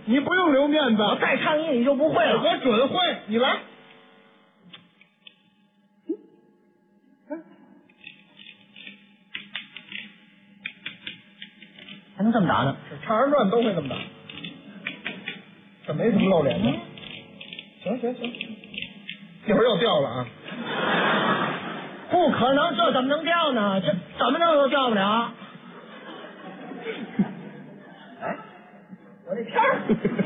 你不用留面子， 我再唱一你就不会了。 我准会，你来。 还能这么打呢？ 唱二人转都会这么打，这没什么露脸的。行，一会儿又掉了啊！ 不可能，这怎么能掉呢？这怎么弄都掉不了。哎，我这天儿。